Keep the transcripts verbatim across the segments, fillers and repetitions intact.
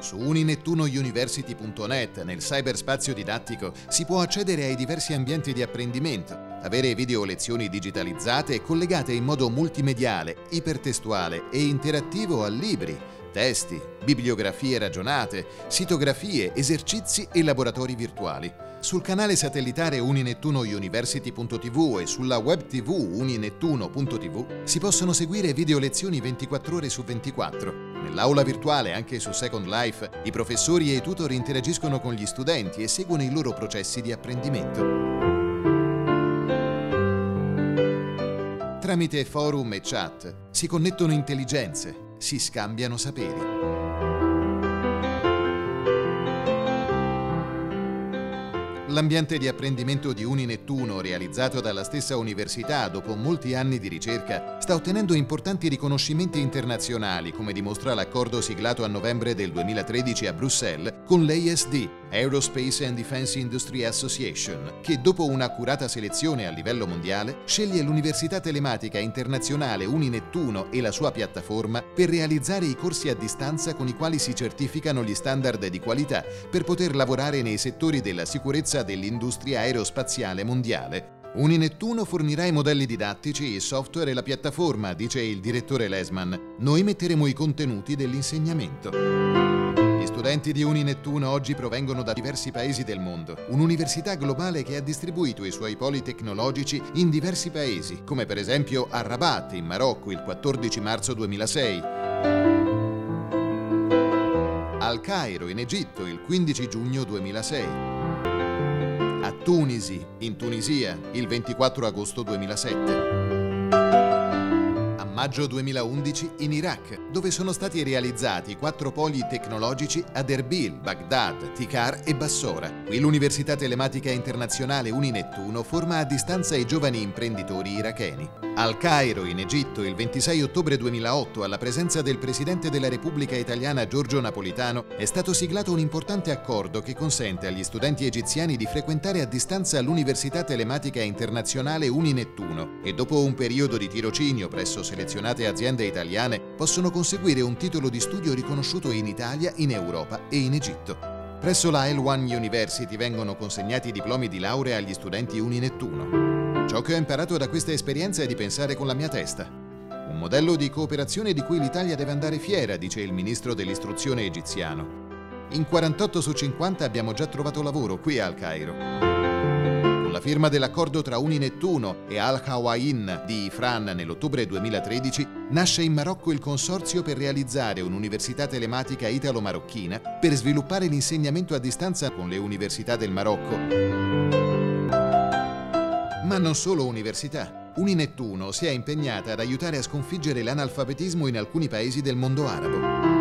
Su uninettuno university punto net, nel cyberspazio didattico, si può accedere ai diversi ambienti di apprendimento, avere video lezioni digitalizzate e collegate in modo multimediale, ipertestuale e interattivo a libri, testi, bibliografie ragionate, sitografie, esercizi e laboratori virtuali. Sul canale satellitare uninettuno university punto tv e sulla web tv uninettuno punto tv si possono seguire video lezioni ventiquattro ore su ventiquattro. Nell'aula virtuale, anche su Second Life, i professori e i tutor interagiscono con gli studenti e seguono i loro processi di apprendimento. Tramite forum e chat si connettono intelligenze, si scambiano saperi. L'ambiente di apprendimento di Uninettuno, realizzato dalla stessa università dopo molti anni di ricerca, sta ottenendo importanti riconoscimenti internazionali, come dimostra l'accordo siglato a novembre del duemilatredici a Bruxelles con l'A S D, Aerospace and Defense Industry Association, che dopo un'accurata selezione a livello mondiale sceglie l'Università Telematica Internazionale Uninettuno e la sua piattaforma per realizzare i corsi a distanza con i quali si certificano gli standard di qualità per poter lavorare nei settori della sicurezza dell'industria aerospaziale mondiale. Uninettuno fornirà i modelli didattici, il software e la piattaforma, dice il direttore Lesman. Noi metteremo i contenuti dell'insegnamento. Gli studenti di Uninettuno oggi provengono da diversi paesi del mondo, un'università globale che ha distribuito i suoi poli tecnologici in diversi paesi, come per esempio a Rabat, in Marocco, il quattordici marzo duemilasei, al Cairo, in Egitto, il quindici giugno duemilasei, a Tunisi, in Tunisia, il ventiquattro agosto duemilasette, a maggio duemilaundici in Iraq, dove sono stati realizzati quattro poli tecnologici ad Erbil, Baghdad, Tikar e Bassora. Qui l'Università Telematica Internazionale Uninettuno forma a distanza i giovani imprenditori iracheni. Al Cairo, in Egitto, il ventisei ottobre duemilaotto, alla presenza del Presidente della Repubblica Italiana Giorgio Napolitano, è stato siglato un importante accordo che consente agli studenti egiziani di frequentare a distanza l'Università Telematica Internazionale Uninettuno e dopo un periodo di tirocinio presso selezionate aziende italiane possono conseguire un titolo di studio riconosciuto in Italia, in Europa e in Egitto. Presso la L uno University vengono consegnati diplomi di laurea agli studenti Uninettuno. Ciò che ho imparato da questa esperienza è di pensare con la mia testa. Un modello di cooperazione di cui l'Italia deve andare fiera, dice il ministro dell'istruzione egiziano. In quarantotto su cinquanta abbiamo già trovato lavoro qui al Cairo. Con la firma dell'accordo tra Uninettuno e Al-Hawain di Ifran nell'ottobre duemilatredici, nasce in Marocco il consorzio per realizzare un'università telematica italo-marocchina per sviluppare l'insegnamento a distanza con le università del Marocco. Ma non solo università. Uninettuno si è impegnata ad aiutare a sconfiggere l'analfabetismo in alcuni paesi del mondo arabo.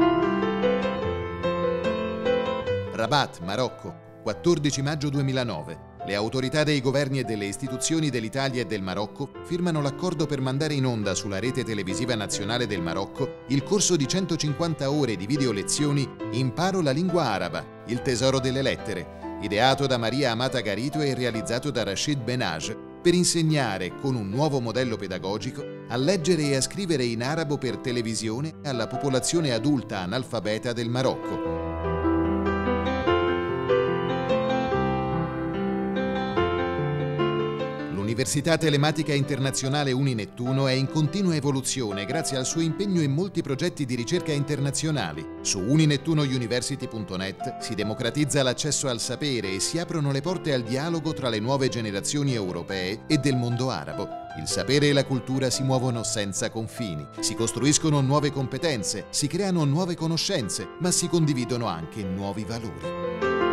Rabat, Marocco, quattordici maggio duemilanove. Le autorità dei governi e delle istituzioni dell'Italia e del Marocco firmano l'accordo per mandare in onda sulla rete televisiva nazionale del Marocco il corso di centocinquanta ore di video lezioni Imparo la lingua araba, il tesoro delle lettere, ideato da Maria Amata Garito e realizzato da Rachid Benaj, per insegnare, con un nuovo modello pedagogico, a leggere e a scrivere in arabo per televisione alla popolazione adulta analfabeta del Marocco. L'Università Telematica Internazionale Uninettuno è in continua evoluzione grazie al suo impegno in molti progetti di ricerca internazionali. Su uninettuno university punto net si democratizza l'accesso al sapere e si aprono le porte al dialogo tra le nuove generazioni europee e del mondo arabo. Il sapere e la cultura si muovono senza confini, si costruiscono nuove competenze, si creano nuove conoscenze, ma si condividono anche nuovi valori.